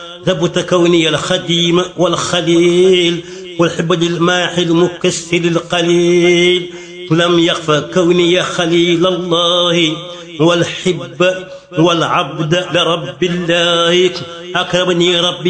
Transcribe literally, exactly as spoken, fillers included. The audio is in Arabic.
ثبت كوني الخديم والخليل والحب للماحي المكسر القليل. لم يخف كوني خليل الله والحب والعبد لرب الله. أكرمني ربي